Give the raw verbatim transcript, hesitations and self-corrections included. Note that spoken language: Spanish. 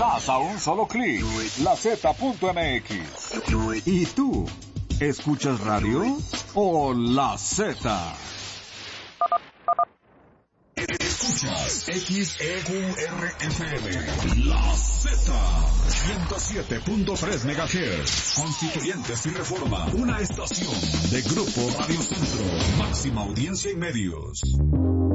Estás a un solo clic. La Z punto M X. ¿Y tú? ¿Escuchas radio o La Z? Escuchas X E Q R F M, La Z, ciento siete punto tres megahertz, Constituyentes y Reforma, una estación de Grupo Radio Centro, máxima audiencia y medios.